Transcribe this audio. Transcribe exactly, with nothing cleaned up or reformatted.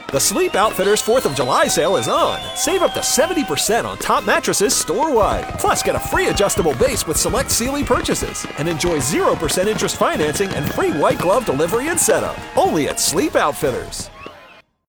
The Sleep Outfitters fourth of July sale is on. Save up to seventy percent on top mattresses store-wide. Plus, get a free adjustable base with select Sealy purchases. And enjoy zero percent interest financing and free white glove delivery and setup. Only at Sleep Outfitters.